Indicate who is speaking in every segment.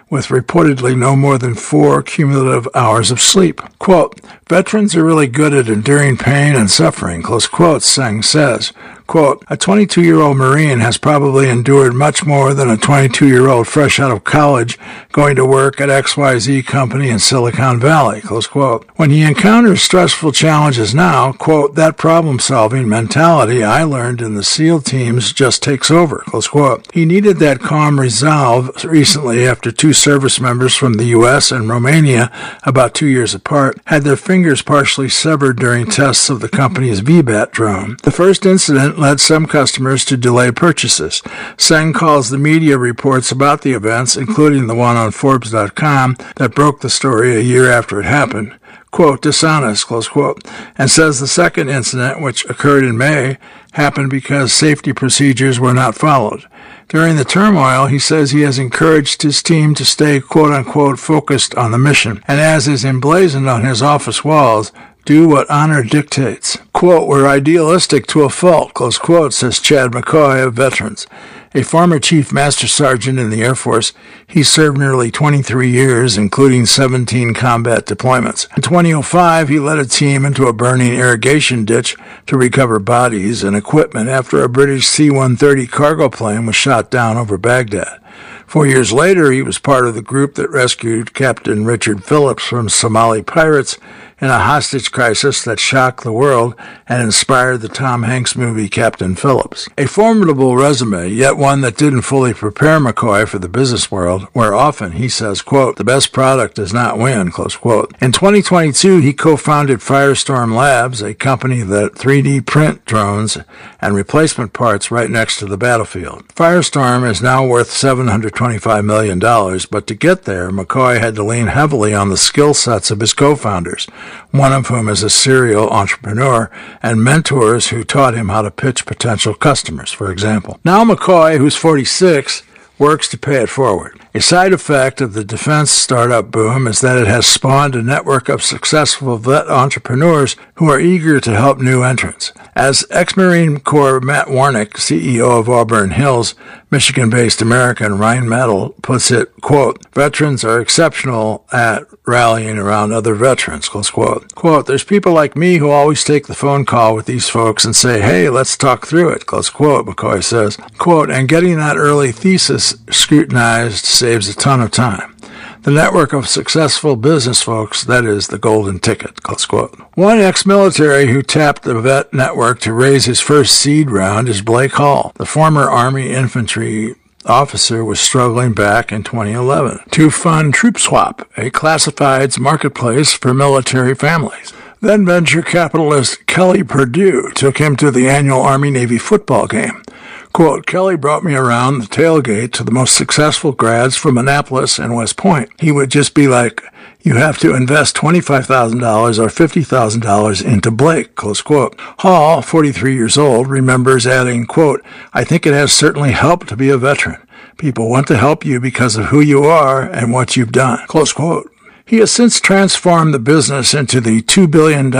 Speaker 1: with reportedly no more than 4 cumulative hours of sleep. Quote, veterans are really good at enduring pain and suffering, close quote, Seng says. Quote, a 22-year-old Marine has probably endured much more than a 22-year-old fresh out of college going to work at XYZ company in Silicon Valley, close quote. When he encounters stressful challenges now, quote, that problem-solving mentality I learned in the SEAL teams just takes over, close quote. He needed that calm resolve recently after 2 service members from the U.S. and Romania, about 2 years apart, had their fingers partially severed during tests of the company's VBAT drone. The first incident led some customers to delay purchases. Seng calls the media reports about the events, including the one on Forbes.com that broke the story a year after it happened, quote, dishonest, close quote, and says the second incident, which occurred in May, happened because safety procedures were not followed. During the turmoil, he says he has encouraged his team to stay, quote-unquote, focused on the mission, and as is emblazoned on his office walls, do what honor dictates. Quote, we're idealistic to a fault, close quote, says Chad McCoy of Veterans. A former Chief Master Sergeant in the Air Force, he served nearly 23 years, including 17 combat deployments. In 2005, he led a team into a burning irrigation ditch to recover bodies and equipment after a British C-130 cargo plane was shot down over Baghdad. 4 years later, he was part of the group that rescued Captain Richard Phillips from Somali pirates in a hostage crisis that shocked the world and inspired the Tom Hanks movie Captain Phillips. A formidable resume, yet one that didn't fully prepare McCoy for the business world, where often he says, quote, the best product does not win, close quote. In 2022, he co-founded Firestorm Labs, a company that 3D print drones and replacement parts right next to the battlefield. Firestorm is now worth $725 million, but to get there, McCoy had to lean heavily on the skill sets of his co-founders, one of whom is a serial entrepreneur, and mentors who taught him how to pitch potential customers, for example. Now McCoy, who's 46, works to pay it forward. A side effect of the defense startup boom is that it has spawned a network of successful vet entrepreneurs who are eager to help new entrants. As ex-Marine Corps Matt Warnick, CEO of Auburn Hills, Michigan-based American Rheinmetall, puts it, quote, veterans are exceptional at rallying around other veterans, close quote. Quote, there's people like me who always take the phone call with these folks and say, hey, let's talk through it, close quote, McCoy says. Quote, and getting that early thesis scrutinized saves a ton of time. The network of successful business folks, that is the golden ticket, close quote. One ex-military who tapped the vet network to raise his first seed round is Blake Hall. The former Army infantry officer was struggling back in 2011 to fund TroopSwap, a classifieds marketplace for military families. Then venture capitalist Kelly Perdue took him to the annual Army-Navy football game. Quote, Kelly brought me around the tailgate to the most successful grads from Annapolis and West Point. He would just be like, you have to invest $25,000 or $50,000 into Blake, close quote. Hall, 43 years old, remembers adding, quote, I think it has certainly helped to be a veteran. People want to help you because of who you are and what you've done, close quote. He has since transformed the business into the $2 billion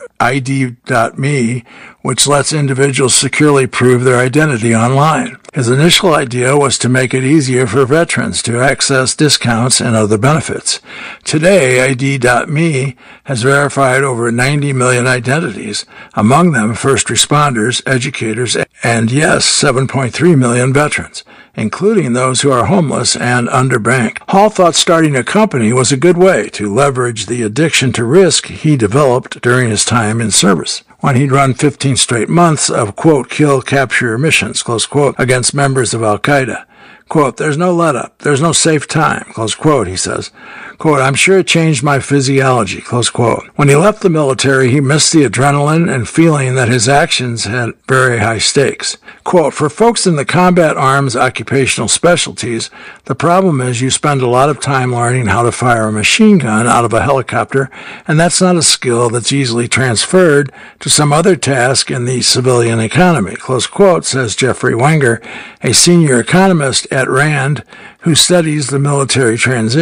Speaker 1: ID.me, which lets individuals securely prove their identity online. His initial idea was to make it easier for veterans to access discounts and other benefits. Today, ID.me has verified over 90 million identities, among them first responders, educators, and yes, 7.3 million veterans, including those who are homeless and underbanked. Hall thought starting a company was a good way to leverage the addiction to risk he developed during his time in service, when he'd run 15 straight months of, quote, kill, capture missions, close quote, against members of Al-Qaeda. Quote, there's no let-up, there's no safe time, close quote, he says. Quote, I'm sure it changed my physiology, close quote. When he left the military, he missed the adrenaline and feeling that his actions had very high stakes. Quote, for folks in the combat arms occupational specialties, the problem is you spend a lot of time learning how to fire a machine gun out of a helicopter, and that's not a skill that's easily transferred to some other task in the civilian economy, close quote, says Jeffrey Wenger, a senior economist at RAND who studies the military transition.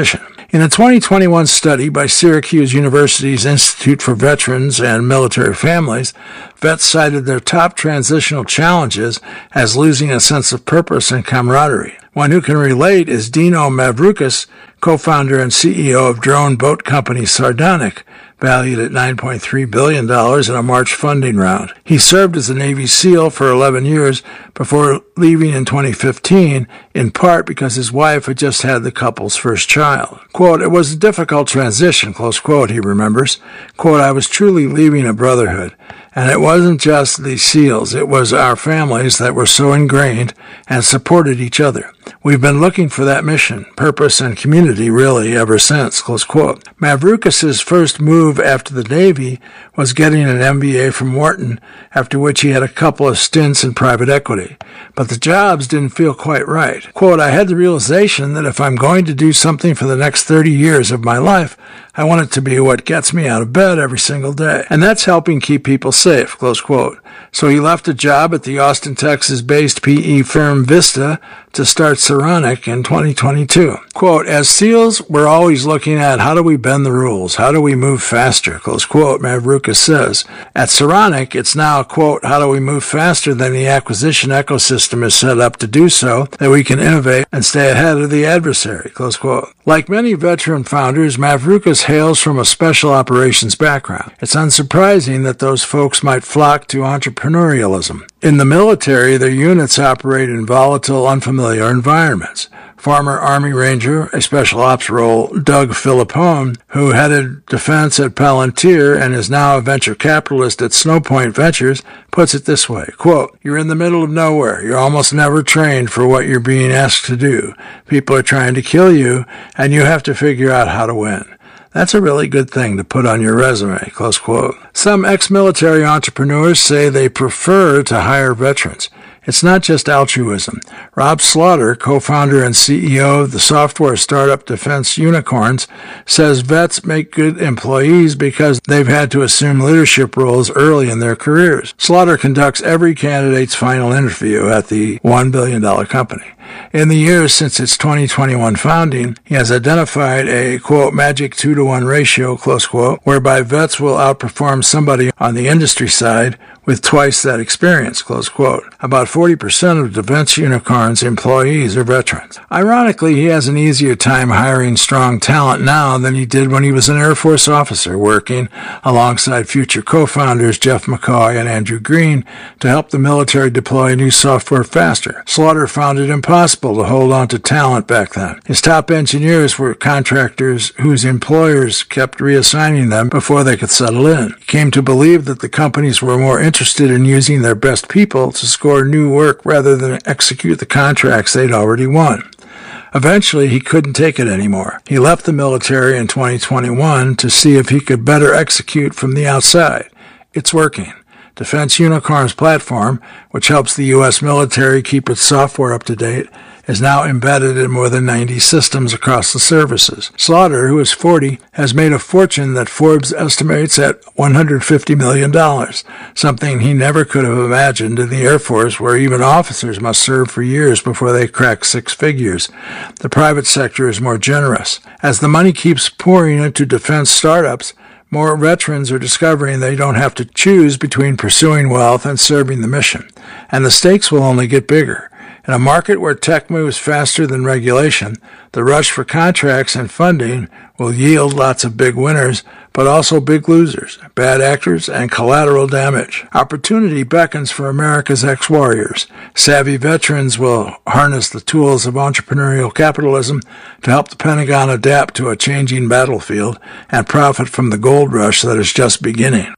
Speaker 1: In a 2021 study by Syracuse University's Institute for Veterans and Military Families, vets cited their top transitional challenges as losing a sense of purpose and camaraderie. One who can relate is Dino Mavroukas, co-founder and CEO of drone boat company Sardonic, valued at $9.3 billion in a March funding round. He served as a Navy SEAL for 11 years before leaving in 2015, in part because his wife had just had the couple's first child. Quote, "It was a difficult transition," close quote, he remembers. Quote, "I was truly leaving a brotherhood. And it wasn't just the SEALs, it was our families that were so ingrained and supported each other. We've been looking for that mission, purpose, and community, really, ever since," close quote. Mavroukas's first move after the Navy was getting an MBA from Wharton, after which he had a couple of stints in private equity. But the jobs didn't feel quite right. Quote, "I had the realization that if I'm going to do something for the next 30 years of my life, I want it to be what gets me out of bed every single day. And that's helping keep people safe," close quote. So he left a job at the Austin, Texas-based PE firm Vista to start Saronic in 2022. Quote, "As SEALs, we're always looking at how do we bend the rules? How do we move faster?" Close quote, Mavroukas says. At Saronic, it's now, quote, "How do we move faster than the acquisition ecosystem is set up to do so, that we can innovate and stay ahead of the adversary," close quote. Like many veteran founders, Mavroukas hails from a special operations background. It's unsurprising that those folks might flock to entrepreneurialism. In the military, their units operate in volatile, unfamiliar environments. Former Army Ranger, a special ops role, Doug Philippone, who headed defense at Palantir and is now a venture capitalist at Snowpoint Ventures, puts it this way, quote, "You're in the middle of nowhere. You're almost never trained for what you're being asked to do. People are trying to kill you, and you have to figure out how to win. That's a really good thing to put on your resume," close quote. Some ex-military entrepreneurs say they prefer to hire veterans. It's not just altruism. Rob Slaughter, co-founder and CEO of the software startup Defense Unicorns, says vets make good employees because they've had to assume leadership roles early in their careers. Slaughter conducts every candidate's final interview at the $1 billion company. In the years since its 2021 founding, he has identified a, quote, "magic 2-to-1 ratio," close quote, whereby vets will outperform somebody on the industry side with twice that experience, close quote. About 40% of Defense Unicorn's employees are veterans. Ironically, he has an easier time hiring strong talent now than he did when he was an Air Force officer working alongside future co-founders Jeff McCoy and Andrew Green to help the military deploy new software faster. Slaughter found it impossible to hold on to talent back then. His top engineers were contractors whose employers kept reassigning them before they could settle in. He came to believe that the companies were more interested in using their best people to score new work rather than execute the contracts they'd already won. Eventually, he couldn't take it anymore. He left the military in 2021 to see if he could better execute from the outside. It's working. Defense Unicorn's platform, which helps the U.S. military keep its software up to date, is now embedded in more than 90 systems across the services. Slaughter, who is 40, has made a fortune that Forbes estimates at $150 million, something he never could have imagined in the Air Force, where even officers must serve for years before they crack six figures. The private sector is more generous. As the money keeps pouring into defense startups, more veterans are discovering they don't have to choose between pursuing wealth and serving the mission, and the stakes will only get bigger. In a market where tech moves faster than regulation, the rush for contracts and funding will yield lots of big winners, but also big losers, bad actors, and collateral damage. Opportunity beckons for America's ex-warriors. Savvy veterans will harness the tools of entrepreneurial capitalism to help the Pentagon adapt to a changing battlefield and profit from the gold rush that is just beginning.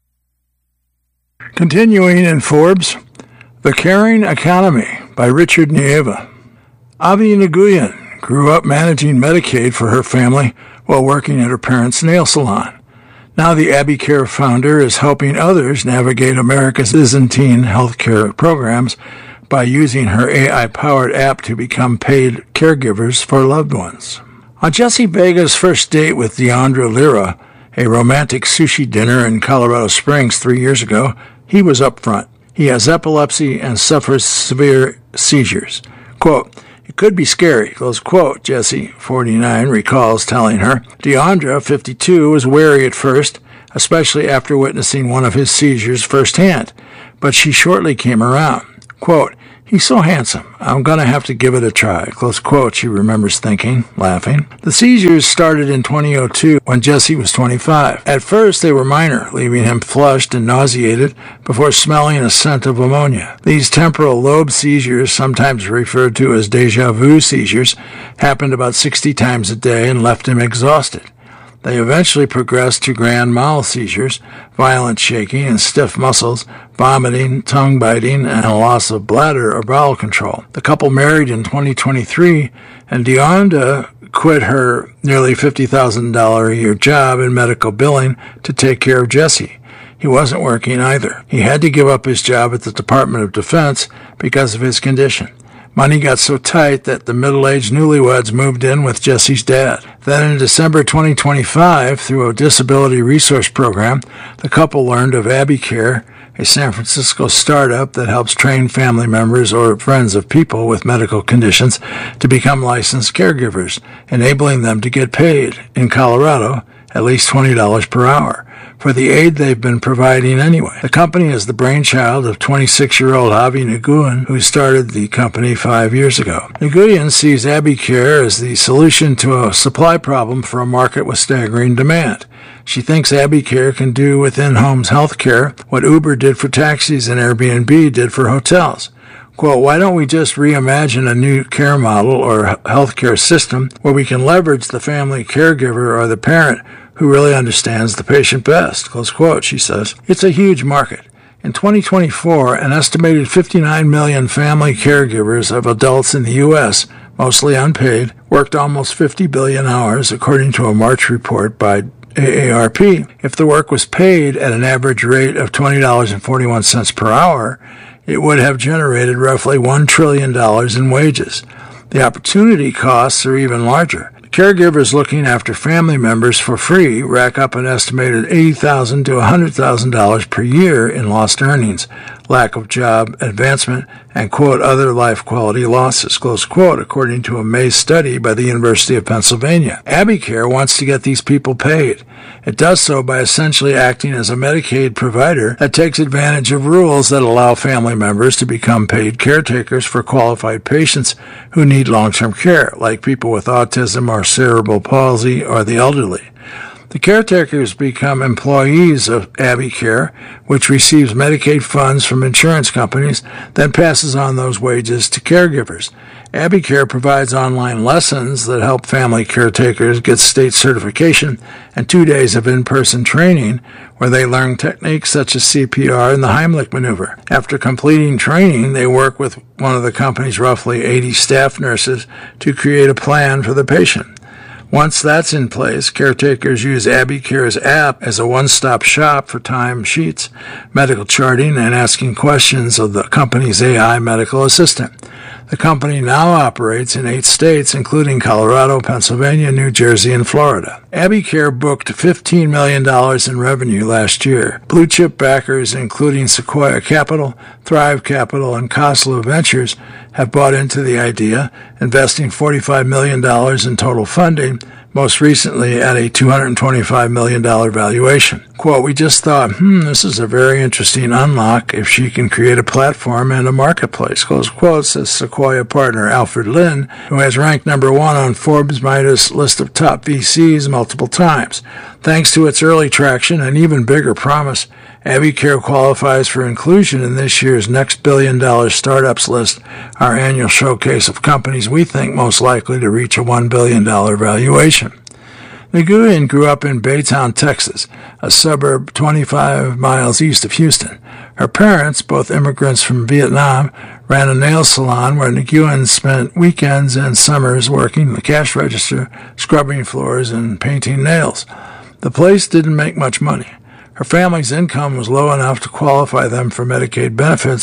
Speaker 1: Continuing in Forbes, The Caring Economy by Richard Nieva. Avi Nguyen grew up managing Medicaid for her family while working at her parents' nail salon. Now the AbbeyCare founder is helping others navigate America's Byzantine healthcare programs by using her AI-powered app to become paid caregivers for loved ones. On Jesse Vega's first date with Deandra Lira, a romantic sushi dinner in Colorado Springs 3 years ago, he was upfront. He has epilepsy and suffers severe seizures. Quote, It could be scary, close quote, Jesse, 49, recalls telling her. Deandra, 52, was wary at first, especially after witnessing one of his seizures firsthand, but she shortly came around. Quote, he's so handsome, I'm going to have to give it a try, close quote, she remembers thinking, laughing. The seizures started in 2002 when Jesse was 25. At first, they were minor, leaving him flushed and nauseated before smelling a scent of ammonia. These temporal lobe seizures, sometimes referred to as déjà vu seizures, happened about 60 times a day and left him exhausted. They eventually progressed to grand mal seizures, violent shaking and stiff muscles, vomiting, tongue biting, and a loss of bladder or bowel control. The couple married in 2023, and Deandra quit her nearly $50,000 a year job in medical billing to take care of Jesse. He wasn't working either. He had to give up his job at the Department of Defense because of his condition. Money got so tight that the middle-aged newlyweds moved in with Jesse's dad. Then in December 2025, through a disability resource program, the couple learned of AbbeyCare, a San Francisco startup that helps train family members or friends of people with medical conditions to become licensed caregivers, enabling them to get paid, in Colorado, at least $20 per hour, for the aid they've been providing anyway. The company is the brainchild of 26-year-old Avi Nguyen, who started the company 5 years ago. Nguyen sees AbbeyCare as the solution to a supply problem for a market with staggering demand. She thinks AbbeyCare can do within homes health care what Uber did for taxis and Airbnb did for hotels. Quote, why don't we just reimagine a new care model or healthcare system where we can leverage the family caregiver or the parent who really understands the patient best, close quote, she says. It's a huge market. In 2024, an estimated 59 million family caregivers of adults in the U.S., mostly unpaid, worked almost 50 billion hours, according to a March report by AARP. If the work was paid at an average rate of $20.41 per hour, it would have generated roughly $1 trillion in wages. The opportunity costs are even larger. Caregivers looking after family members for free rack up an estimated $80,000 to $100,000 per year in lost earnings, lack of job advancement, and, quote, other life quality losses, close quote, according to a May study by the University of Pennsylvania. AbbeyCare wants to get these people paid. It does so by essentially acting as a Medicaid provider that takes advantage of rules that allow family members to become paid caretakers for qualified patients who need long-term care, like people with autism or cerebral palsy or the elderly. The caretakers become employees of AbbeyCare, which receives Medicaid funds from insurance companies, then passes on those wages to caregivers. AbbeyCare provides online lessons that help family caretakers get state certification and 2 days of in-person training where they learn techniques such as CPR and the Heimlich maneuver. After completing training, they work with one of the company's roughly 80 staff nurses to create a plan for the patient. Once that's in place, caretakers use AbbeyCare's app as a one-stop shop for time sheets, medical charting, and asking questions of the company's AI medical assistant. The company now operates in 8 states, including Colorado, Pennsylvania, New Jersey, and Florida. AbbeyCare booked $15 million in revenue last year. Blue-chip backers, including Sequoia Capital, Thrive Capital, and Khosla Ventures, have bought into the idea, investing $45 million in total funding, most recently at a $225 million valuation. Quote, we just thought, this is a very interesting unlock if she can create a platform and a marketplace, close quote, says Sequoia partner Alfred Lin, who has ranked number 1 on Forbes' Midas list of top VCs multiple times. Thanks to its early traction and even bigger promise, AbbeyCare qualifies for inclusion in this year's Next Billion-Dollar Startups list, our annual showcase of companies we think most likely to reach a $1 billion valuation. Nguyen grew up in Baytown, Texas, a suburb 25 miles east of Houston. Her parents, both immigrants from Vietnam, ran a nail salon where Nguyen spent weekends and summers working the cash register, scrubbing floors, and painting nails. The place didn't make much money. Her family's income was low enough to qualify them for Medicaid benefits,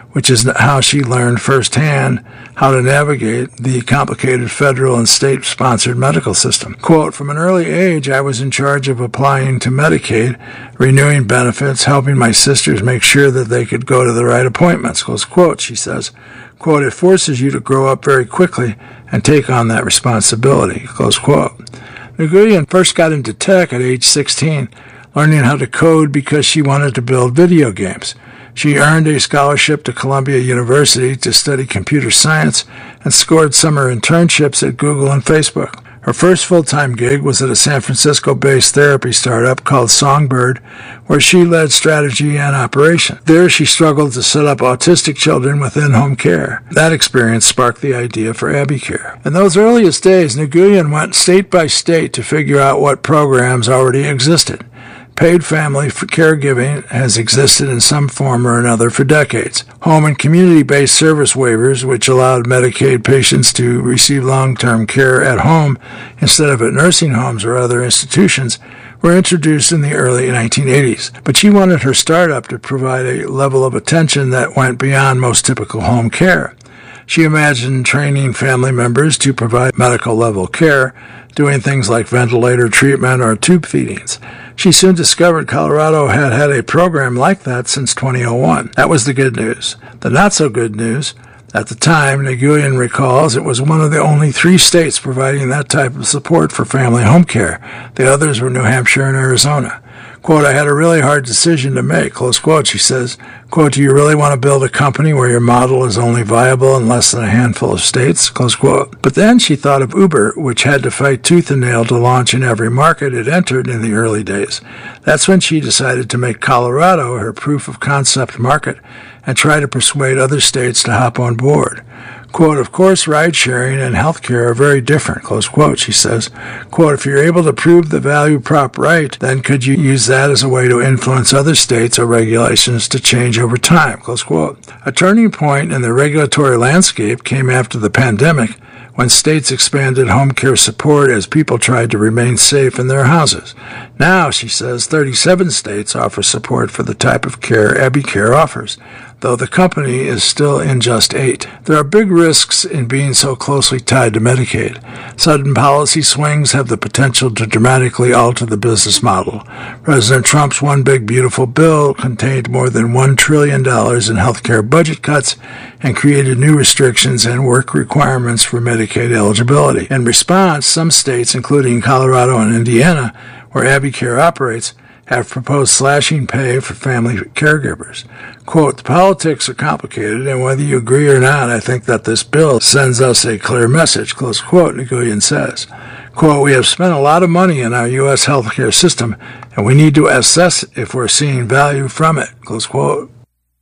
Speaker 1: which is how she learned firsthand how to navigate the complicated federal and state-sponsored medical system. Quote, from an early age, I was in charge of applying to Medicaid, renewing benefits, helping my sisters make sure that they could go to the right appointments, close quote, she says. Quote, it forces you to grow up very quickly and take on that responsibility, close quote. Nguyen first got into tech at age 16, learning how to code because she wanted to build video games. She earned a scholarship to Columbia University to study computer science and scored summer internships at Google and Facebook. Her first full-time gig was at a San Francisco-based therapy startup called Songbird, where she led strategy and operation. There, she struggled to set up autistic children with in-home care. That experience sparked the idea for AbbeyCare. In those earliest days, Nguyen went state by state to figure out what programs already existed. Paid family caregiving has existed in some form or another for decades. Home and community-based service waivers, which allowed Medicaid patients to receive long-term care at home instead of at nursing homes or other institutions, were introduced in the early 1980s. But she wanted her startup to provide a level of attention that went beyond most typical home care. She imagined training family members to provide medical-level care, doing things like ventilator treatment or tube feedings. She soon discovered Colorado had had a program like that since 2001. That was the good news. The not-so-good news, at the time, Nguyen recalls, it was one of the only 3 states providing that type of support for family home care. The others were New Hampshire and Arizona. Quote, I had a really hard decision to make, close quote, she says. Quote, do you really want to build a company where your model is only viable in less than a handful of states, close quote. But then she thought of Uber, which had to fight tooth and nail to launch in every market it entered in the early days. That's when she decided to make Colorado her proof of concept market and try to persuade other states to hop on board. Quote, of course, ride-sharing and healthcare are very different, close quote, she says. Quote, if you're able to prove the value prop right, then could you use that as a way to influence other states or regulations to change over time, close quote. A turning point in the regulatory landscape came after the pandemic, when states expanded home care support as people tried to remain safe in their houses. Now, she says, 37 states offer support for the type of care AbbeyCare offers, though the company is still in just 8. There are big risks in being so closely tied to Medicaid. Sudden policy swings have the potential to dramatically alter the business model. President Trump's One Big Beautiful Bill contained more than $1 trillion in health care budget cuts and created new restrictions and work requirements for Medicaid eligibility. In response, some states, including Colorado and Indiana, where AbbeyCare operates, have proposed slashing pay for family caregivers. Quote, the politics are complicated, and whether you agree or not, I think that this bill sends us a clear message, close quote, Nguyen says. Quote, we have spent a lot of money in our U.S. healthcare system, and we need to assess if we're seeing value from it, close quote.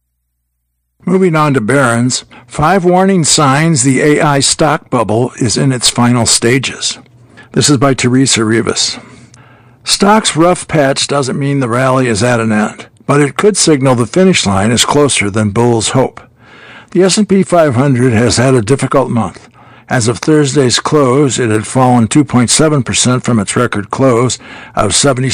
Speaker 1: Moving on to Barron's, 5 warning signs the AI stock bubble is in its final stages. This is by Teresa Rivas. Stock's rough patch doesn't mean the rally is at an end, but it could signal the finish line is closer than bulls hope. The S&P 500 has had a difficult month. As of Thursday's close, it had fallen 2.7% from its record close of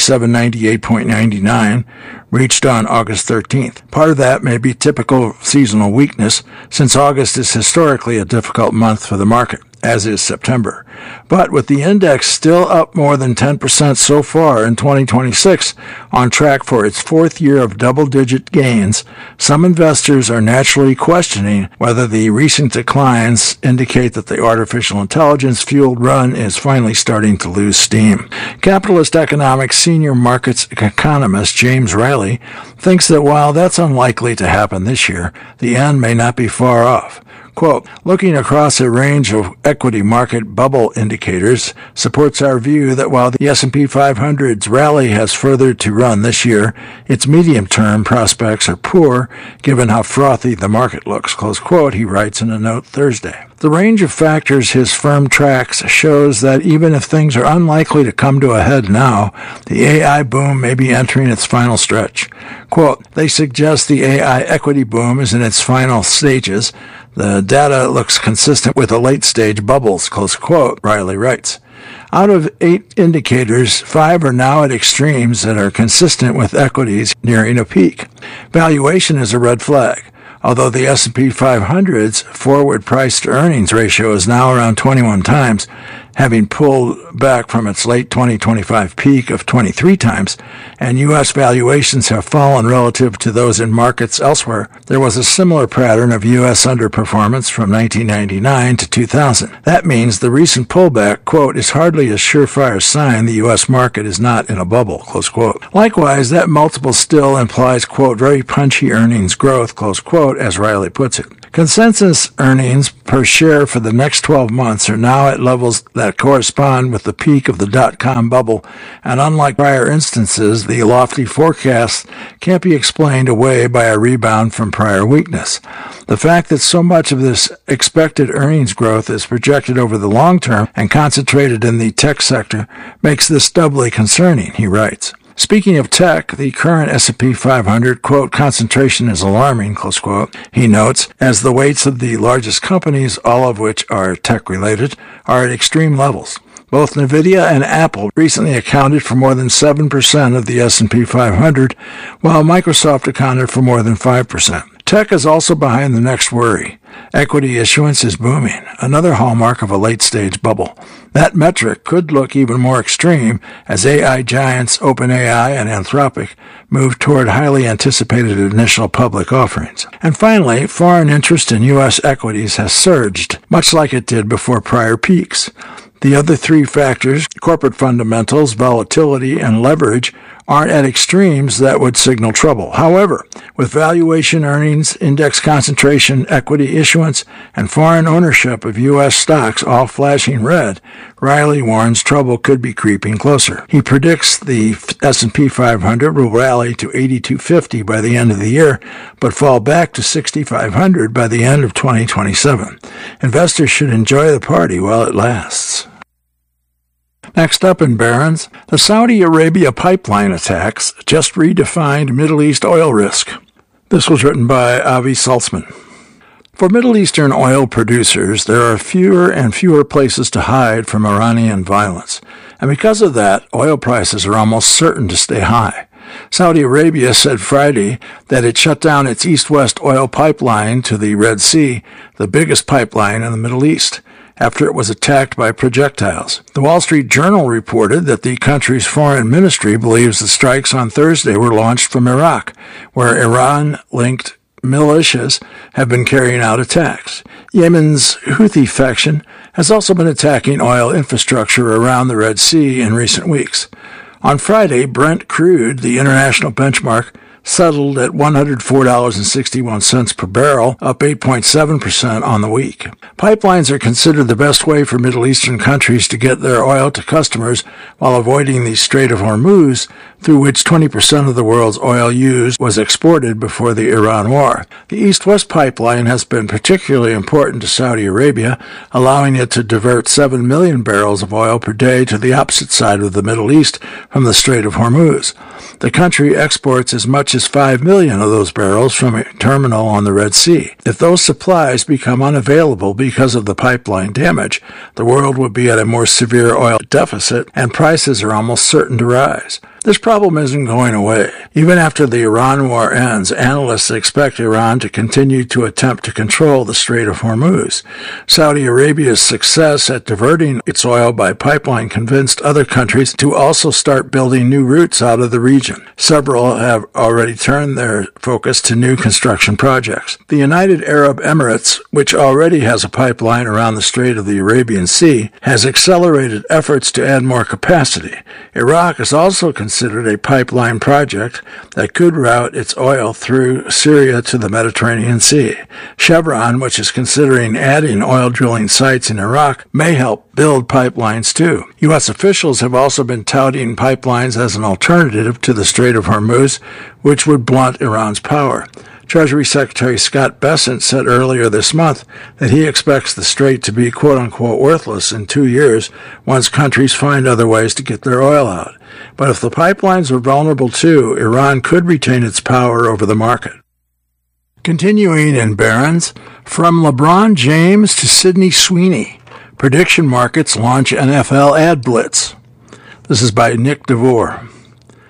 Speaker 1: 7798.99, reached on August 13th. Part of that may be typical seasonal weakness, since August is historically a difficult month for the market, as is September. But with the index still up more than 10% so far in 2026, on track for its 4th year of double-digit gains, some investors are naturally questioning whether the recent declines indicate that the artificial intelligence-fueled run is finally starting to lose steam. Capitalist Economics senior markets economist James Riley thinks that while that's unlikely to happen this year, the end may not be far off. Quote, looking across a range of equity market bubble indicators supports our view that while the S&P 500's rally has further to run this year, its medium-term prospects are poor given how frothy the market looks, close quote, he writes in a note Thursday. The range of factors his firm tracks shows that even if things are unlikely to come to a head now, the AI boom may be entering its final stretch. Quote, they suggest the AI equity boom is in its final stages. The data looks consistent with the late-stage bubbles, close quote, Riley writes. Out of 8 indicators, 5 are now at extremes that are consistent with equities nearing a peak. Valuation is a red flag. Although the S&P 500's forward price-to-earnings ratio is now around 21 times, having pulled back from its late 2025 peak of 23 times, and U.S. valuations have fallen relative to those in markets elsewhere, there was a similar pattern of U.S. underperformance from 1999 to 2000. That means the recent pullback, quote, is hardly a surefire sign the U.S. market is not in a bubble, close quote. Likewise, that multiple still implies, quote, very punchy earnings growth, close quote, as Riley puts it. Consensus earnings per share for the next 12 months are now at levels that correspond with the peak of the dot-com bubble, and unlike prior instances, the lofty forecasts can't be explained away by a rebound from prior weakness. The fact that so much of this expected earnings growth is projected over the long term and concentrated in the tech sector makes this doubly concerning, he writes. Speaking of tech, the current S&P 500, quote, concentration is alarming, close quote, he notes, as the weights of the largest companies, all of which are tech-related, are at extreme levels. Both NVIDIA and Apple recently accounted for more than 7% of the S&P 500, while Microsoft accounted for more than 5%. Tech is also behind the next worry. Equity issuance is booming, another hallmark of a late-stage bubble. That metric could look even more extreme as AI giants OpenAI and Anthropic move toward highly anticipated initial public offerings. And finally, foreign interest in U.S. equities has surged, much like it did before prior peaks. The other three factors, corporate fundamentals, volatility, and leverage, aren't at extremes that would signal trouble. However, with valuation earnings, index concentration, equity issuance, and foreign ownership of U.S. stocks all flashing red, Riley warns trouble could be creeping closer. He predicts the S&P 500 will rally to 8250 by the end of the year, but fall back to 6500 by the end of 2027. Investors should enjoy the party while it lasts. Next up in Barron's, the Saudi Arabia pipeline attacks just redefined Middle East oil risk. This was written by Avi Saltzman. For Middle Eastern oil producers, there are fewer and fewer places to hide from Iranian violence, and because of that, oil prices are almost certain to stay high. Saudi Arabia said Friday that it shut down its east-west oil pipeline to the Red Sea, the biggest pipeline in the Middle East, after it was attacked by projectiles. The Wall Street Journal reported that the country's foreign ministry believes the strikes on Thursday were launched from Iraq, where Iran-linked militias have been carrying out attacks. Yemen's Houthi faction has also been attacking oil infrastructure around the Red Sea in recent weeks. On Friday, Brent crude, the international benchmark, settled at $104.61 per barrel, up 8.7% on the week. Pipelines are considered the best way for Middle Eastern countries to get their oil to customers while avoiding the Strait of Hormuz, through which 20% of the world's oil used was exported before the Iran war. The East-West pipeline has been particularly important to Saudi Arabia, allowing it to divert 7 million barrels of oil per day to the opposite side of the Middle East from the Strait of Hormuz. The country exports as much as 5 million of those barrels from a terminal on the Red Sea. If those supplies become unavailable because of the pipeline damage, the world would be at a more severe oil deficit, and prices are almost certain to rise. This problem isn't going away. Even after the Iran war ends, analysts expect Iran to continue to attempt to control the Strait of Hormuz. Saudi Arabia's success at diverting its oil by pipeline convinced other countries to also start building new routes out of the region. Several have already turned their focus to new construction projects. The United Arab Emirates, which already has a pipeline around the Strait of the Arabian Sea, has accelerated efforts to add more capacity. Iraq is also considered a pipeline project that could route its oil through Syria to the Mediterranean Sea. Chevron, which is considering adding oil drilling sites in Iraq, may help build pipelines too. U.S. officials have also been touting pipelines as an alternative to the Strait of Hormuz, which would blunt Iran's power. Treasury Secretary Scott Bessent said earlier this month that he expects the strait to be quote-unquote worthless in 2 years once countries find other ways to get their oil out. But if the pipelines were vulnerable too, Iran could retain its power over the market. Continuing in Barron's, from LeBron James to Sydney Sweeney, prediction markets launch NFL ad blitz. This is by Nick DeVore.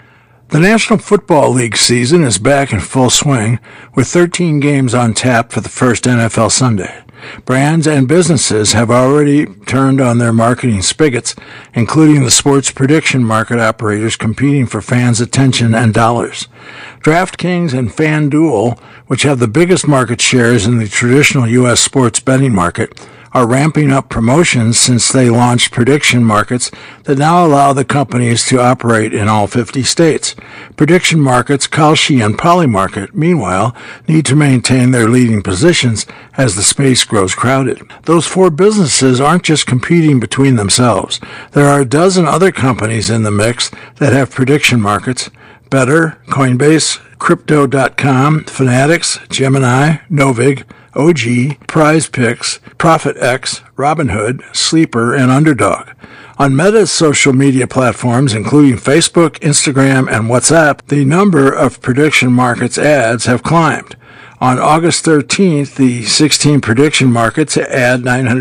Speaker 1: The National Football League season is back in full swing, with 13 games on tap for the first NFL Sunday. Brands and businesses have already turned on their marketing spigots, including the sports prediction market operators competing for fans' attention and dollars. DraftKings and FanDuel, which have the biggest market shares in the traditional U.S. sports betting market, are ramping up promotions since they launched prediction markets that now allow the companies to operate in all 50 states. Prediction markets, Kalshi and Polymarket, meanwhile, need to maintain their leading positions as the space grows crowded. Those four businesses aren't just competing between themselves. There are a dozen other companies in the mix that have prediction markets: Betr, Coinbase, Crypto.com, Fanatics, Gemini, Novig, OG, PrizePicks, ProfitX, Robinhood, Sleeper, and Underdog. On Meta's social media platforms, including Facebook, Instagram, and WhatsApp, the number of prediction markets ads have climbed. On August 13th, the 16 prediction markets add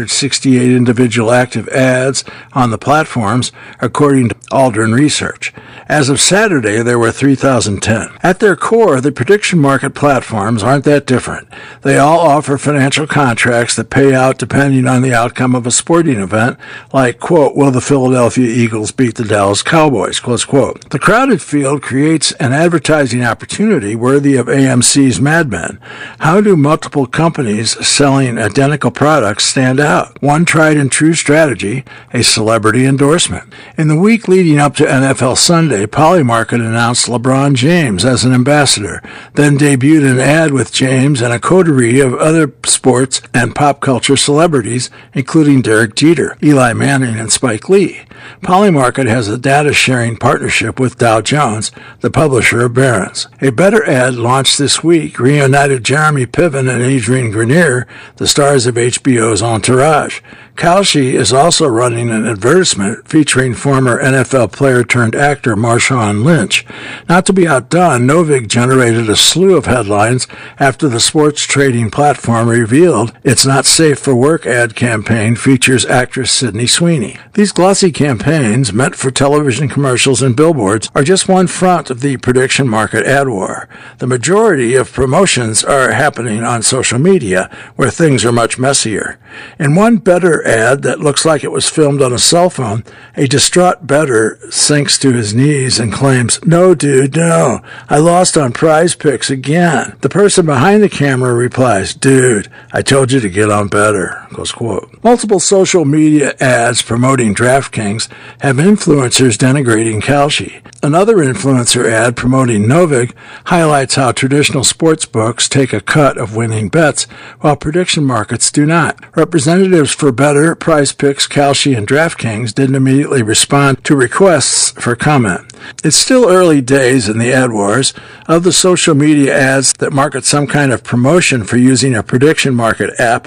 Speaker 1: 968 individual active ads on the platforms, according to Aldrin Research. As of Saturday, there were 3,010. At their core, the prediction market platforms aren't that different. They all offer financial contracts that pay out depending on the outcome of a sporting event, like, quote, will the Philadelphia Eagles beat the Dallas Cowboys, close quote. The crowded field creates an advertising opportunity worthy of AMC's Mad Men. How do multiple companies selling identical products stand out? One tried and true strategy, a celebrity endorsement. In the week leading up to NFL Sunday, Polymarket announced LeBron James as an ambassador, then debuted an ad with James and a coterie of other sports and pop culture celebrities, including Derek Jeter, Eli Manning, and Spike Lee. Polymarket has a data-sharing partnership with Dow Jones, the publisher of Barron's. A Betr ad launched this week reunited Jeremy Piven and Adrian Grenier, the stars of HBO's Entourage. Kalshi is also running an advertisement featuring former NFL player-turned-actor Marshawn Lynch. Not to be outdone, Novig generated a slew of headlines after the sports trading platform revealed its Not Safe for Work ad campaign features actress Sydney Sweeney. These glossy campaigns, meant for television commercials and billboards, are just one front of the prediction market ad war. The majority of promotions are happening on social media, where things are much messier. In one Betr ad that looks like it was filmed on a cell phone, a distraught bettor sinks to his knees and claims, "No, dude, no. I lost on PrizePicks again." The person behind the camera replies, "Dude, I told you to get on Betr." Close quote. Multiple social media ads promoting DraftKings have influencers denigrating Kalshi. Another influencer ad promoting Novig highlights how traditional sports books take a cut of winning bets, while prediction markets do not. Representatives for Betr, PrizePicks, Kalshi, and DraftKings didn't immediately respond to requests for comment. It's still early days in the ad wars. Of the social media ads that market some kind of promotion for using a prediction market app,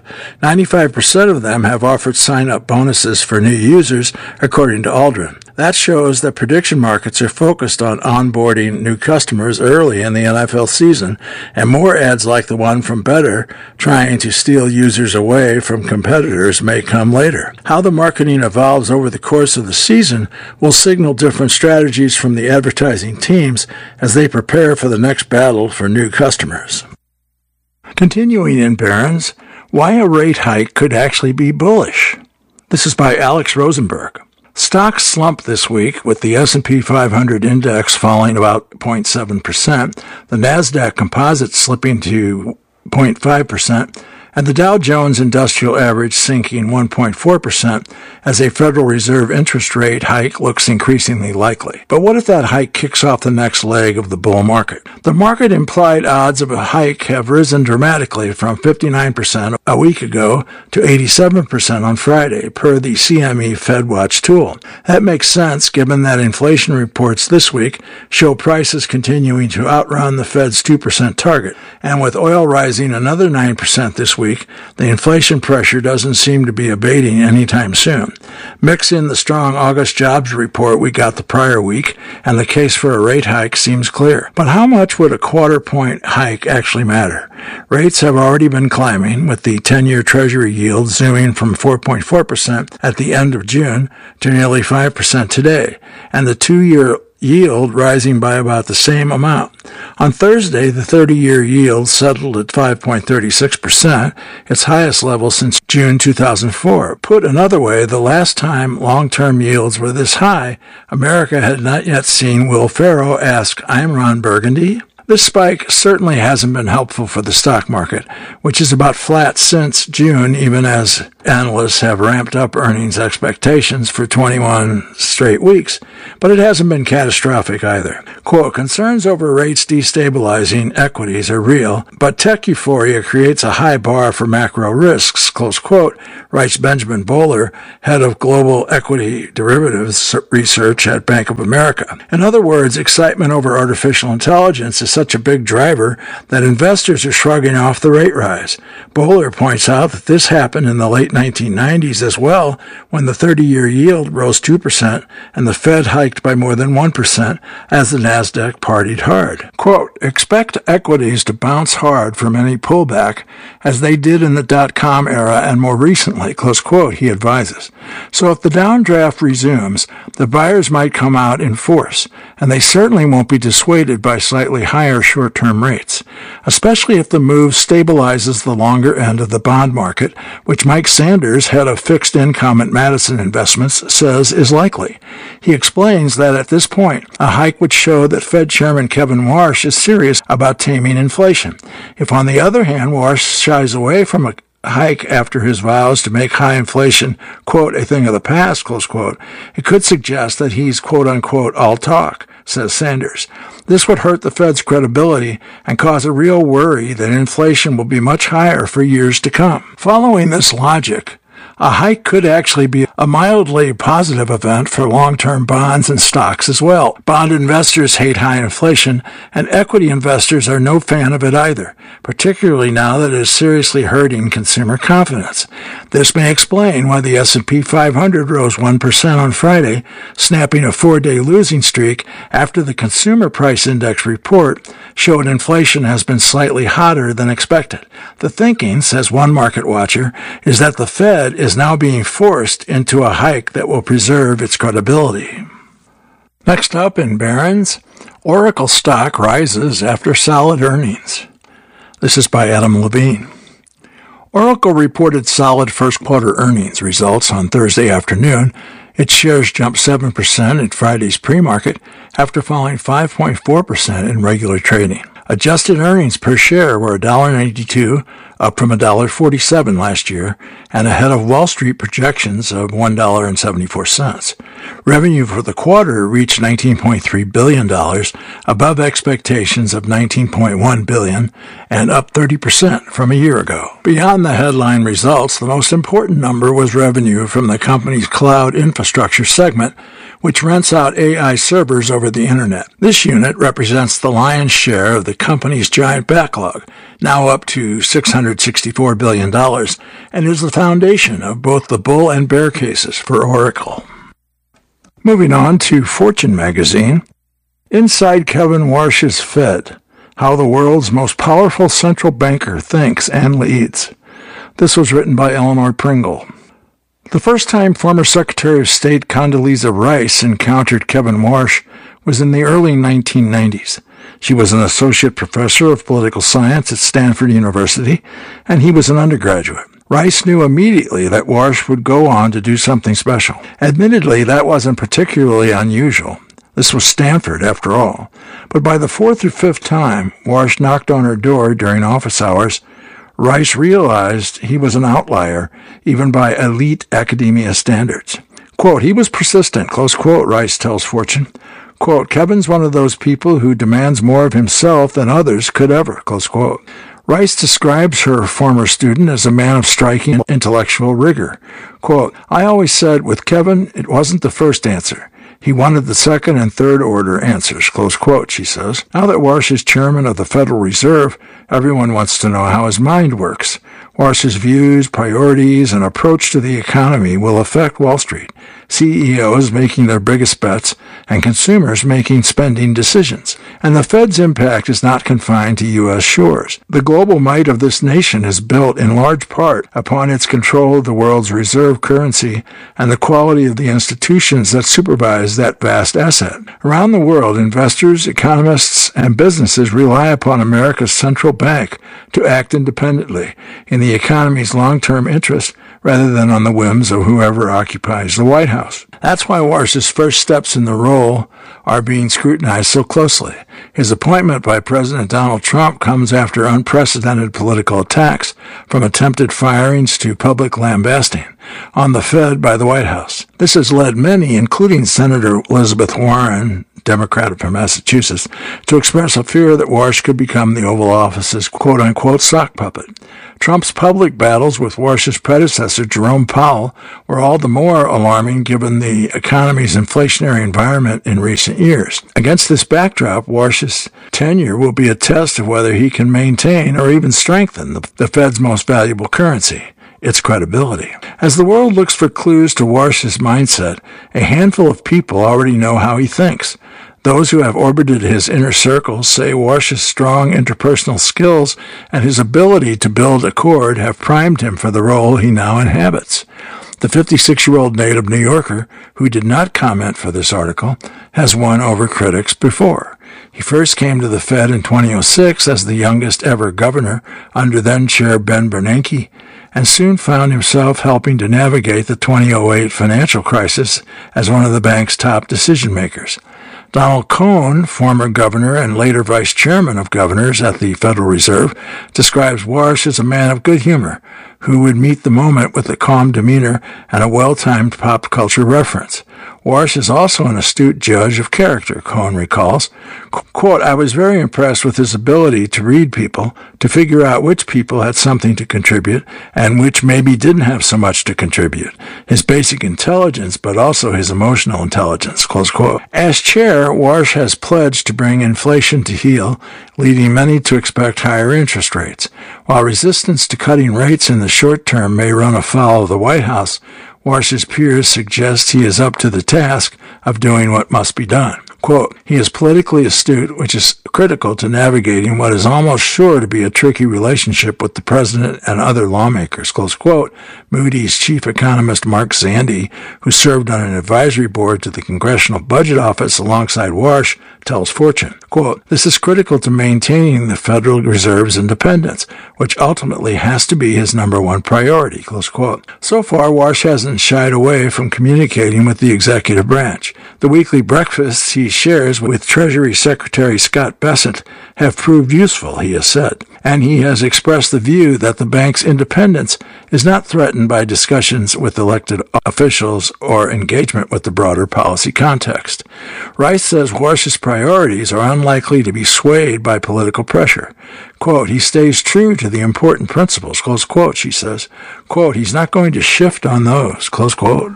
Speaker 1: 95% of them have offered sign-up bonuses for new users, according to Aldrin. That shows that prediction markets are focused on onboarding new customers early in the NFL season, and more ads like the one from Betr trying to steal users away from competitors may come later. How the marketing evolves over the course of the season will signal different strategies from the advertising teams as they prepare for the next battle for new customers. Continuing in Barron's, why a rate hike could actually be bullish. This is by Alex Rosenberg. Stocks slumped this week, with the S&P 500 index falling about 0.7%, the NASDAQ composite slipping to 0.5%, and the Dow Jones Industrial Average sinking 1.4% as a Federal Reserve interest rate hike looks increasingly likely. But what if that hike kicks off the next leg of the bull market? The market implied odds of a hike have risen dramatically from 59% a week ago to 87% on Friday, per the CME FedWatch tool. That makes sense given that inflation reports this week show prices continuing to outrun the Fed's 2% target, and with oil rising another 9% this week, the inflation pressure doesn't seem to be abating anytime soon. Mix in the strong August jobs report we got the prior week, and the case for a rate hike seems clear. But how much would a quarter-point hike actually matter? Rates have already been climbing, with the 10-year Treasury yield zooming from 4.4% at the end of June to nearly 5% today, and the 2-year yield rising by about the same amount. On Thursday, the 30-year yield settled at 5.36%, its highest level since June 2004. Put another way, the last time long-term yields were this high, America had not yet seen Will Ferrell ask, "I'm Ron Burgundy?" This spike certainly hasn't been helpful for the stock market, which is about flat since June, even as analysts have ramped up earnings expectations for 21 straight weeks. But it hasn't been catastrophic either. Quote, concerns over rates destabilizing equities are real, but tech euphoria creates a high bar for macro risks, close quote, writes Benjamin Bowler, head of global equity derivatives research at Bank of America. In other words, excitement over artificial intelligence is such a big driver that investors are shrugging off the rate rise. Bowler points out that this happened in the late 1990s as well, when the 30-year yield rose 2% and the Fed hiked by more than 1% as the Nasdaq partied hard. Quote, expect equities to bounce hard from any pullback as they did in the dot-com era and more recently, close quote, he advises. So if the downdraft resumes, the buyers might come out in force, and they certainly won't be dissuaded by slightly higher short-term rates, especially if the move stabilizes the longer end of the bond market, which Mike Sanders, head of fixed income at Madison Investments, says is likely. He explains that at this point, a hike would show that Fed Chairman Kevin Warsh is serious about taming inflation. If, on the other hand, Warsh shies away from a hike after his vows to make high inflation, quote, a thing of the past, close quote, it could suggest that he's, quote unquote, all talk, says Sanders. This would hurt the Fed's credibility and cause a real worry that inflation will be much higher for years to come. Following this logic, a hike could actually be a mildly positive event for long-term bonds and stocks as well. Bond investors hate high inflation, and equity investors are no fan of it either, particularly now that it is seriously hurting consumer confidence. This may explain why the S&P 500 rose 1% on Friday, snapping a 4-day losing streak after the Consumer Price Index report showed inflation has been slightly hotter than expected. The thinking, says one market watcher, is that the Fed is now being forced into a hike that will preserve its credibility. Next up in Barron's, Oracle stock rises after solid earnings. This is by Adam Levine. Oracle reported solid first-quarter earnings results on Thursday afternoon. Its shares jumped 7% in Friday's pre-market after falling 5.4% in regular trading. Adjusted earnings per share were $1.92, up from $1.47 last year, and ahead of Wall Street projections of $1.74. Revenue for the quarter reached $19.3 billion, above expectations of $19.1 billion, and up 30% from a year ago. Beyond the headline results, the most important number was revenue from the company's cloud infrastructure segment, which rents out AI servers over the Internet. This unit represents the lion's share of the company's giant backlog, now up to $664 billion, and is the foundation of both the bull and bear cases for Oracle. Moving on to Fortune magazine, Inside Kevin Warsh's Fed, How the World's Most Powerful Central Banker Thinks and Leads. This was written by Eleanor Pringle. The first time former Secretary of State Condoleezza Rice encountered Kevin Warsh was in the early 1990s. She was an associate professor of political science at Stanford University, and he was an undergraduate. Rice knew immediately that Warsh would go on to do something special. Admittedly, that wasn't particularly unusual. This was Stanford, after all. But by the fourth or fifth time Warsh knocked on her door during office hours, Rice realized he was an outlier, even by elite academia standards. Quote, he was persistent, close quote, Rice tells Fortune. Quote, Kevin's one of those people who demands more of himself than others could ever, close quote. Rice describes her former student as a man of striking intellectual rigor. Quote, I always said with Kevin, it wasn't the first answer. He wanted the second and third order answers, close quote, she says. Now that Warsh is chairman of the Federal Reserve, everyone wants to know how his mind works. Warsh's views, priorities, and approach to the economy will affect Wall Street. CEOs making their biggest bets, and consumers making spending decisions. And the Fed's impact is not confined to U.S. shores. The global might of this nation is built in large part upon its control of the world's reserve currency and the quality of the institutions that supervise that vast asset. Around the world, investors, economists, and businesses rely upon America's central bank to act independently in the economy's long-term interest rather than on the whims of whoever occupies the White House. That's why Warsh's first steps in the role are being scrutinized so closely. His appointment by President Donald Trump comes after unprecedented political attacks, from attempted firings to public lambasting, on the Fed by the White House. This has led many, including Senator Elizabeth Warren, Democrat from Massachusetts, to express a fear that Warsh could become the Oval Office's quote-unquote sock puppet. Trump's public battles with Warsh's predecessor, Jerome Powell, were all the more alarming given the economy's inflationary environment in recent years. Against this backdrop, Warsh's tenure will be a test of whether he can maintain or even strengthen the Fed's most valuable currency, its credibility. As the world looks for clues to Warsh's mindset, a handful of people already know how he thinks. Those who have orbited his inner circles say Warsh's strong interpersonal skills and his ability to build accord have primed him for the role he now inhabits. The 56-year-old native New Yorker, who did not comment for this article, has won over critics before. He first came to the Fed in 2006 as the youngest ever governor under then-Chair Ben Bernanke, and soon found himself helping to navigate the 2008 financial crisis as one of the bank's top decision-makers. Donald Cohn, former governor and later vice chairman of governors at the Federal Reserve, describes Warsh as a man of good humor who would meet the moment with a calm demeanor and a well-timed pop culture reference. Warsh is also an astute judge of character, Cohn recalls. Quote, I was very impressed with his ability to read people, to figure out which people had something to contribute and which maybe didn't have so much to contribute. His basic intelligence, but also his emotional intelligence, close quote. As chair, Warsh has pledged to bring inflation to heel, leading many to expect higher interest rates. While resistance to cutting rates in the short term may run afoul of the White House, Warsh's peers suggest he is up to the task of doing what must be done. Quote, he is politically astute, which is critical to navigating what is almost sure to be a tricky relationship with the president and other lawmakers, close quote. Moody's chief economist Mark Zandi, who served on an advisory board to the Congressional Budget Office alongside Warsh, tells Fortune, quote, this is critical to maintaining the Federal Reserve's independence, which ultimately has to be his number one priority, close quote. So far, Warsh hasn't shied away from communicating with the executive branch. The weekly breakfasts he shares with Treasury Secretary Scott Bessent have proved useful, he has said, and he has expressed the view that the bank's independence is not threatened by discussions with elected officials or engagement with the broader policy context. Rice says Warsh's priorities are unlikely to be swayed by political pressure. Quote, he stays true to the important principles, close quote, she says. Quote, he's not going to shift on those, close quote.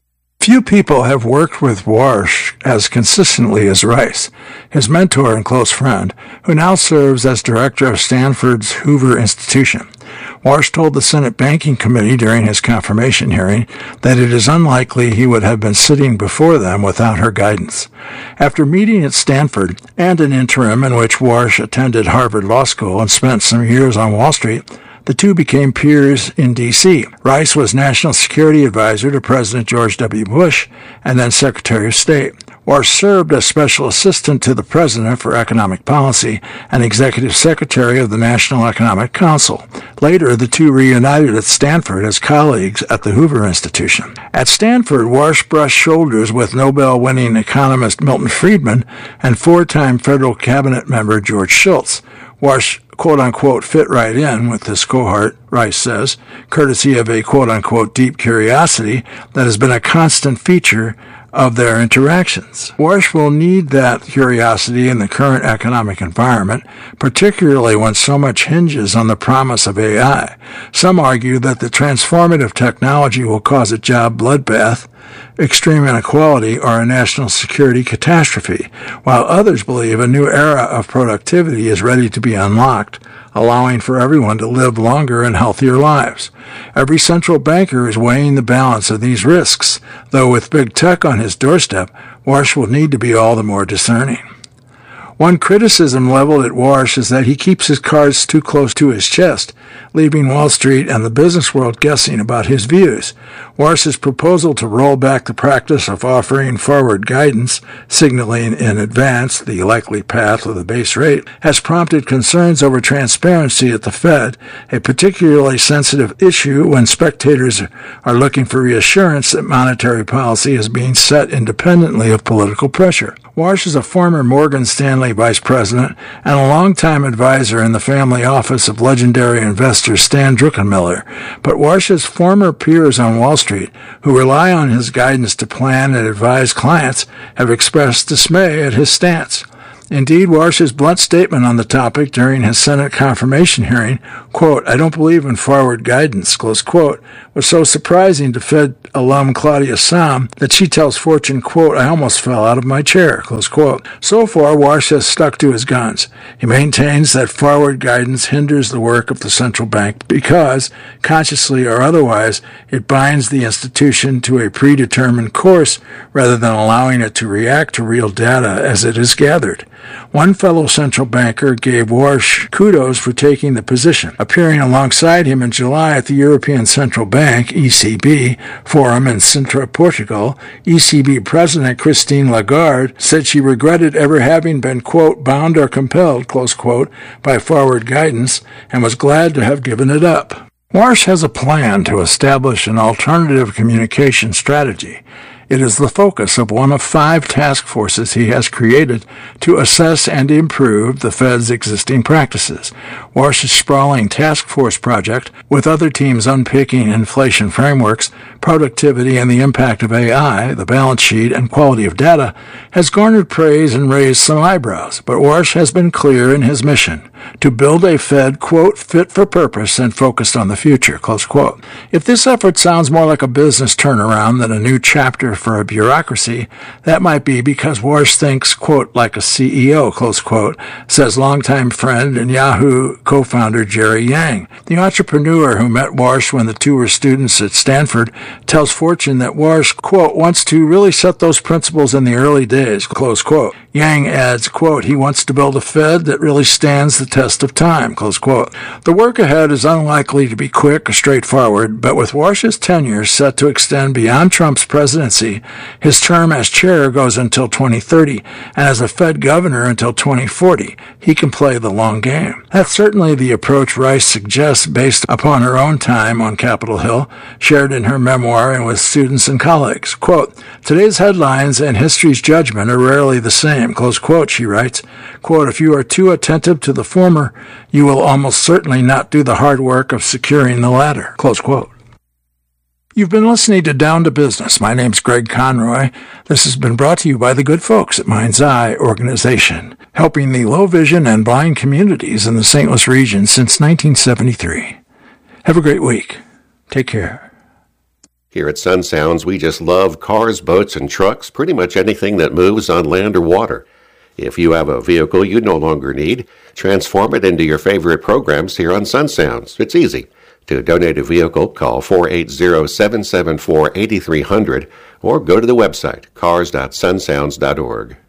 Speaker 1: Few people have worked with Warsh as consistently as Rice, his mentor and close friend, who now serves as director of Stanford's Hoover Institution. Warsh told the Senate Banking Committee during his confirmation hearing that it is unlikely he would have been sitting before them without her guidance. After meeting at Stanford and an interim in which Warsh attended Harvard Law School and spent some years on Wall Street, the two became peers in D.C. Rice was National Security Advisor to President George W. Bush and then Secretary of State. Warsh served as Special Assistant to the President for Economic Policy and Executive Secretary of the National Economic Council. Later, the two reunited at Stanford as colleagues at the Hoover Institution. At Stanford, Warsh brushed shoulders with Nobel-winning economist Milton Friedman and four-time federal cabinet member George Shultz. Warsh quote-unquote fit right in with this cohort, Rice says, courtesy of a quote-unquote deep curiosity that has been a constant feature of their interactions. Warsh will need that curiosity in the current economic environment, particularly when so much hinges on the promise of AI. Some argue that the transformative technology will cause a job bloodbath, extreme inequality or a national security catastrophe, while others believe a new era of productivity is ready to be unlocked, allowing for everyone to live longer and healthier lives. Every central banker is weighing the balance of these risks, though with big tech on his doorstep, Warsh will need to be all the more discerning. One criticism leveled at Warsh is that he keeps his cards too close to his chest, leaving Wall Street and the business world guessing about his views. Warsh's proposal to roll back the practice of offering forward guidance, signaling in advance the likely path of the base rate, has prompted concerns over transparency at the Fed, a particularly sensitive issue when spectators are looking for reassurance that monetary policy is being set independently of political pressure. Warsh is a former Morgan Stanley vice president and a longtime advisor in the family office of legendary investor Stan Druckenmiller, but Warsh's former peers on Wall Street, who rely on his guidance to plan and advise clients, have expressed dismay at his stance. Indeed, Warsh's blunt statement on the topic during his Senate confirmation hearing, quote, "I don't believe in forward guidance," close quote, was so surprising to Fed alum Claudia Sahm that she tells Fortune, quote, "I almost fell out of my chair," close quote. So far, Warsh has stuck to his guns. He maintains that forward guidance hinders the work of the central bank because, consciously or otherwise, it binds the institution to a predetermined course rather than allowing it to react to real data as it is gathered. One fellow central banker gave Warsh kudos for taking the position. Appearing alongside him in July at the European Central Bank, ECB, forum in Sintra, Portugal, ECB President Christine Lagarde said she regretted ever having been, quote, "bound or compelled," close quote, by forward guidance and was glad to have given it up. Warsh has a plan to establish an alternative communication strategy. It is the focus of one of 5 task forces he has created to assess and improve the Fed's existing practices. Warsh's sprawling task force project, with other teams unpicking inflation frameworks, productivity, and the impact of AI, the balance sheet, and quality of data, has garnered praise and raised some eyebrows. But Warsh has been clear in his mission, to build a Fed, quote, "fit for purpose and focused on the future," close quote. If this effort sounds more like a business turnaround than a new chapter for a bureaucracy, that might be because Warsh thinks, quote, "like a CEO," close quote, says longtime friend and Yahoo co-founder Jerry Yang. The entrepreneur who met Warsh when the two were students at Stanford tells Fortune that Warsh, quote, "wants to really set those principles in the early days," close quote. Yang adds, quote, "he wants to build a Fed that really stands the test of time," close quote. The work ahead is unlikely to be quick or straightforward, but with Warsh's tenure set to extend beyond Trump's presidency, his term as chair goes until 2030, and as a Fed governor until 2040. He can play the long game. That's certainly the approach Rice suggests based upon her own time on Capitol Hill, shared in her memoir and with students and colleagues. Quote, "Today's headlines and history's judgment are rarely the same," close quote, she writes. Quote, "If you are too attentive to the former, you will almost certainly not do the hard work of securing the latter," close quote. You've been listening to Down to Business. My name's Greg Conroy. This has been brought to you by the good folks at Mind's Eye Organization, helping the low vision and blind communities in the St. Louis region since 1973. Have a great week. Take care.
Speaker 2: Here at Sun Sounds, we just love cars, boats, and trucks, pretty much anything that moves on land or water. If you have a vehicle you no longer need, transform it into your favorite programs here on Sun Sounds. It's easy. To donate a vehicle, call 480-774-8300 or go to the website cars.sunsounds.org.